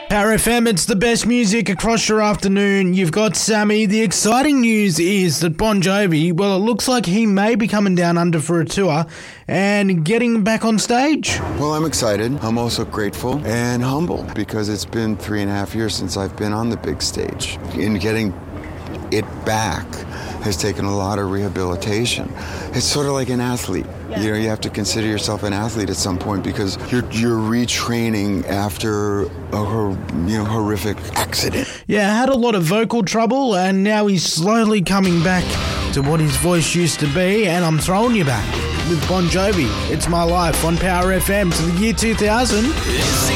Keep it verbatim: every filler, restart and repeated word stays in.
Power F M, it's the best music across your afternoon. You've got Sammy. The exciting news is that Bon Jovi, well, it looks like he may be coming down under for a tour and getting back on stage. Well, I'm excited. I'm also grateful and humble because it's been three and a half years since I've been on the big stage. And getting it back has taken a lot of rehabilitation. It's sort of like an athlete. Yeah. You know, you have to consider yourself an athlete at some point because you're you're retraining after a hor- you know horrific accident. Yeah, had a lot of vocal trouble, and now he's slowly coming back to what his voice used to be. And I'm throwing you back with Bon Jovi. It's My Life on Power F M to the year two thousand.